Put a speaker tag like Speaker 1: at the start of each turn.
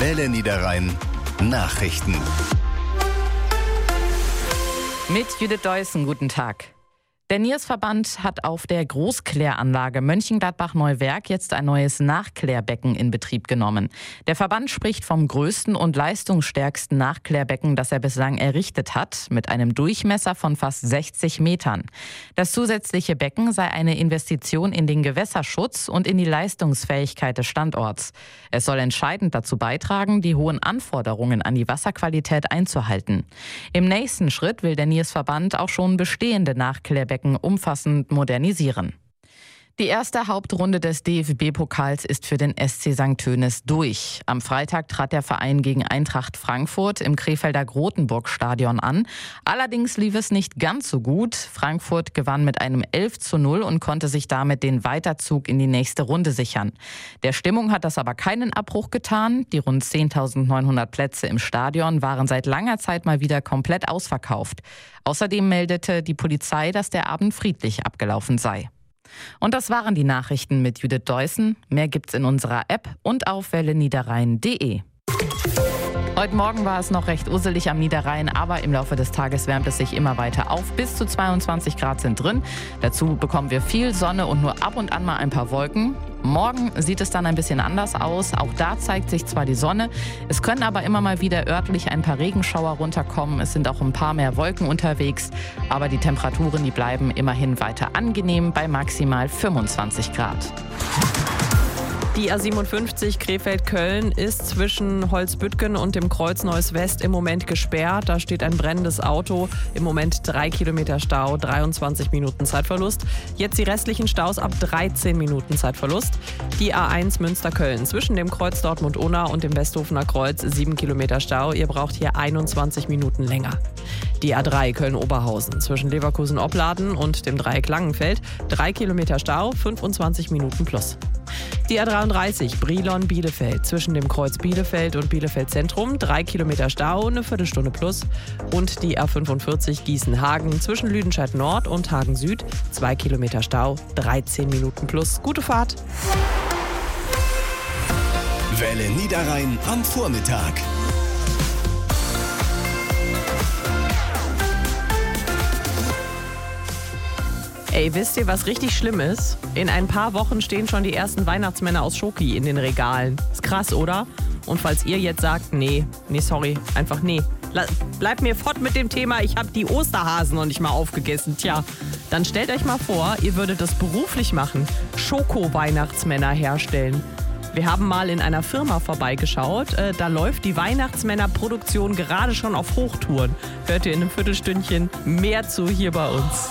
Speaker 1: Welle Niederrhein Nachrichten.
Speaker 2: Mit Judith Deussen, guten Tag. Der NIRS-Verband hat auf der Großkläranlage Mönchengladbach-Neuwerk jetzt ein neues Nachklärbecken in Betrieb genommen. Der Verband spricht vom größten und leistungsstärksten Nachklärbecken, das er bislang errichtet hat, mit einem Durchmesser von fast 60 Metern. Das zusätzliche Becken sei eine Investition in den Gewässerschutz und in die Leistungsfähigkeit des Standorts. Es soll entscheidend dazu beitragen, die hohen Anforderungen an die Wasserqualität einzuhalten. Im nächsten Schritt will der NIRS-Verband auch schon bestehende Nachklärbecken umfassend modernisieren. Die erste Hauptrunde des DFB-Pokals ist für den SC St. Tönis durch. Am Freitag trat der Verein gegen Eintracht Frankfurt im Krefelder Grotenburg-Stadion an. Allerdings lief es nicht ganz so gut. Frankfurt gewann mit einem 11:0 und konnte sich damit den Weiterzug in die nächste Runde sichern. Der Stimmung hat das aber keinen Abbruch getan. Die rund 10.900 Plätze im Stadion waren seit langer Zeit mal wieder komplett ausverkauft. Außerdem meldete die Polizei, dass der Abend friedlich abgelaufen sei. Und das waren die Nachrichten mit Judith Deussen. Mehr gibt's in unserer App und auf welleniederrhein.de. Heute Morgen war es noch recht usselig am Niederrhein, aber im Laufe des Tages wärmt es sich immer weiter auf. Bis zu 22 Grad sind drin. Dazu bekommen wir viel Sonne und nur ab und an mal ein paar Wolken. Morgen sieht es dann ein bisschen anders aus. Auch da zeigt sich zwar die Sonne, es können aber immer mal wieder örtlich ein paar Regenschauer runterkommen. Es sind auch ein paar mehr Wolken unterwegs, aber die Temperaturen, die bleiben immerhin weiter angenehm bei maximal 25 Grad.
Speaker 3: Die A57 Krefeld-Köln ist zwischen Holzbüttgen und dem Kreuz Neuss West im Moment gesperrt. Da steht ein brennendes Auto. Im Moment 3 Kilometer Stau, 23 Minuten Zeitverlust. Jetzt die restlichen Staus ab 13 Minuten Zeitverlust. Die A1 Münster-Köln zwischen dem Kreuz Dortmund-Unna und dem Westhofener Kreuz 7 Kilometer Stau. Ihr braucht hier 21 Minuten länger. Die A3 Köln-Oberhausen zwischen Leverkusen-Opladen und dem Dreieck Langenfeld 3 Kilometer Stau, 25 Minuten plus. Die A33 Brilon-Bielefeld zwischen dem Kreuz Bielefeld und Bielefeld Zentrum 3 Kilometer Stau, eine Viertelstunde plus. Und die A45 Gießen-Hagen zwischen Lüdenscheid Nord und Hagen Süd 2 Kilometer Stau, 13 Minuten plus. Gute Fahrt!
Speaker 1: Welle Niederrhein am Vormittag.
Speaker 3: Ey, wisst ihr, was richtig schlimm ist? In ein paar Wochen stehen schon die ersten Weihnachtsmänner aus Schoki in den Regalen. Ist krass, oder? Und falls ihr jetzt sagt, nee, sorry, einfach nee. Bleibt mir fort mit dem Thema, ich habe die Osterhasen noch nicht mal aufgegessen. Tja, dann stellt euch mal vor, ihr würdet das beruflich machen. Schoko-Weihnachtsmänner herstellen. Wir haben mal in einer Firma vorbeigeschaut. Da läuft die Weihnachtsmännerproduktion gerade schon auf Hochtouren. Hört ihr in einem Viertelstündchen mehr zu hier bei uns.